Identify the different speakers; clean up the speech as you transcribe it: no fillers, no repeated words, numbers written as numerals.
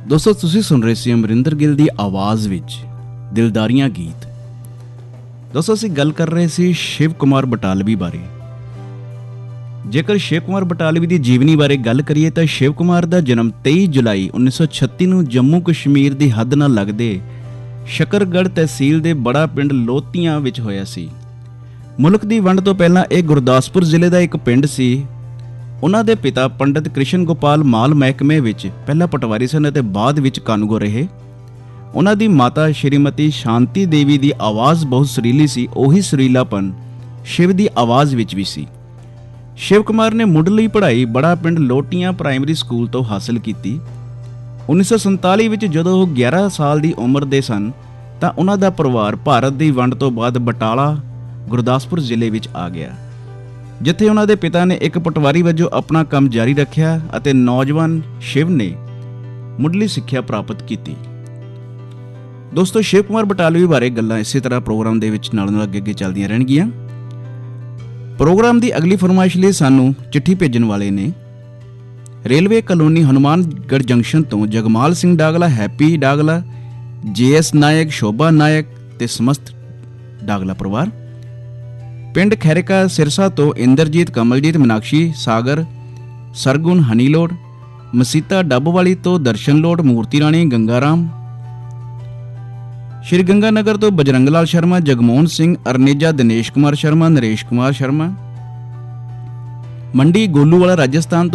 Speaker 1: ਦੋਸਤੋ ਤੁਸੀਂ ਸੁਣ ਰਹੇ ਸੀ ਅਮਰਿੰਦਰ ਗਿੱਲ ਦੀ ਆਵਾਜ਼ ਵਿੱਚ ਦਿਲਦਾਰੀਆਂ ਗੀਤ। ਦੋਸਤੋ ਅਸੀਂ ਗੱਲ ਕਰ ਰਹੇ ਸੀ ਸ਼ਿਵ ਕੁਮਾਰ ਬਟਾਲਵੀ ਬਾਰੇ। ਜੇਕਰ ਸ਼ਿਵ ਕੁਮਾਰ ਬਟਾਲਵੀ ਦੀ ਜੀਵਨੀ ਬਾਰੇ ਗੱਲ ਕਰੀਏ ਤਾਂ ਸ਼ਿਵ ਕੁਮਾਰ ਦਾ ਜਨਮ 23 ਜੁਲਾਈ 1936 ਨੂੰ ਜੰਮੂ ਕਸ਼ਮੀਰ ਦੀ ਹੱਦ ਨਾਲ ਲੱਗਦੇ ਸ਼ਕਰਗੜ੍ਹ ਤਹਿਸੀਲ ਦੇ ਬੜਾ ਪਿੰਡ ਲੋਤੀਆਂ ਵਿੱਚ ਹੋਇਆ ਸੀ। ਮੁਲਕ ਦੀ ਵੰਡ ਤੋਂ ਪਹਿਲਾਂ ਇਹ ਗੁਰਦਾਸਪੁਰ ਜ਼ਿਲ੍ਹੇ ਦਾ ਇੱਕ ਪਿੰਡ ਸੀ। ਉਹਨਾਂ ਦੇ ਪਿਤਾ ਪੰਡਿਤ ਕ੍ਰਿਸ਼ਨ ਗੋਪਾਲ ਮਾਲ ਮਹਿਕਮੇ ਵਿੱਚ ਪਹਿਲਾਂ ਪਟਵਾਰੀ ਸਨ ਅਤੇ ਬਾਅਦ ਵਿੱਚ ਕਾਨੂੰਗੋ ਰਹੇ। ਉਹਨਾਂ ਦੀ ਮਾਤਾ ਸ਼੍ਰੀਮਤੀ ਸ਼ਾਂਤੀ ਦੇਵੀ ਦੀ ਆਵਾਜ਼ ਬਹੁਤ ਸੁਰੀਲੀ ਸੀ। ਉਹੀ ਸੁਰੀਲਾਪਨ ਸ਼ਿਵ ਦੀ ਆਵਾਜ਼ ਵਿੱਚ ਵੀ ਸੀ। ਸ਼ਿਵ ਕੁਮਾਰ ਨੇ ਮੁੱਢਲੀ ਪੜ੍ਹਾਈ ਬੜਾ ਪਿੰਡ ਲੋਟੀਆਂ ਪ੍ਰਾਇਮਰੀ ਸਕੂਲ ਤੋਂ ਹਾਸਲ ਕੀਤੀ। 1947 ਵਿੱਚ ਜਦੋਂ ਉਹ 11 ਸਾਲ ਦੀ ਉਮਰ ਦੇ ਸਨ ਤਾਂ ਉਹਨਾਂ ਦਾ ਪਰਿਵਾਰ ਭਾਰਤ ਦੀ ਵੰਡ ਤੋਂ ਬਾਅਦ ਬਟਾਲਾ ਗੁਰਦਾਸਪੁਰ ਜ਼ਿਲ੍ਹੇ ਵਿੱਚ ਆ ਗਿਆ, ਜਿੱਥੇ ਉਹਨਾਂ ਦੇ ਪਿਤਾ ਨੇ ਇੱਕ ਪਟਵਾਰੀ ਵਜੋਂ ਆਪਣਾ ਕੰਮ ਜਾਰੀ ਰੱਖਿਆ ਅਤੇ ਨੌਜਵਾਨ ਸ਼ਿਵ ਨੇ ਮੁੱਢਲੀ ਸਿੱਖਿਆ ਪ੍ਰਾਪਤ ਕੀਤੀ। ਦੋਸਤੋ ਸ਼ਿਵ ਕੁਮਾਰ ਬਟਾਲਵੀ ਬਾਰੇ ਗੱਲਾਂ ਇਸੇ ਤਰ੍ਹਾਂ ਪ੍ਰੋਗਰਾਮ ਦੇ ਵਿੱਚ ਨਾਲ ਅੱਗੇ ਚੱਲਦੀਆਂ ਰਹਿਣਗੀਆਂ। ਪ੍ਰੋਗਰਾਮ ਦੀ ਅਗਲੀ ਫਰਮਾਇਸ਼ ਲਈ ਸਾਨੂੰ ਚਿੱਠੀ ਭੇਜਣ ਵਾਲੇ ਨੇ ਰੇਲਵੇ ਕਲੋਨੀ ਹਨੂਮਾਨਗੜ੍ਹ ਜੰਕਸ਼ਨ ਤੋਂ ਜਗਮਾਲ ਸਿੰਘ ਡਾਗਲਾ, ਹੈਪੀ ਡਾਗਲਾ, JS ਨਾਇਕ, ਸ਼ੋਭਾ ਨਾਇਕ ਤੇ ਸਮਸਤ ਡਾਗਲਾ ਪਰਿਵਾਰ। ਪਿੰਡ ਖੈਰਕਾ ਸਿਰਸਾ ਤੋਂ ਇੰਦਰਜੀਤ, ਕਮਲਜੀਤ, ਮੀਨਾਕਸ਼ੀ, ਸਾਗਰ, ਸਰਗੁਣ, ਹਨੀਲੋਡ, ਮਸੀਤਾ ਡੱਬਵਾਲੀ ਤੋਂ ਦਰਸ਼ਨ ਲੋਡ, ਮੂਰਤੀ ਰਾਣੀ, ਗੰਗਾਰਾਮ, ਸ਼੍ਰੀ ਗੰਗਾਨਗਰ ਤੋਂ ਬਜਰੰਗ ਲਾਲ ਸ਼ਰਮਾ, ਜਗਮੋਹਨ ਸਿੰਘ, ਅਰਨੇਜਾ, ਦਿਨੇਸ਼ ਕੁਮਾਰ ਸ਼ਰਮਾ, ਨਰੇਸ਼ ਕੁਮਾਰ ਸ਼ਰਮਾ, ਮੰਡੀ ਗੋਲੂਵਾਲਾ ਰਾਜਸਥਾਨ ਤੋਂ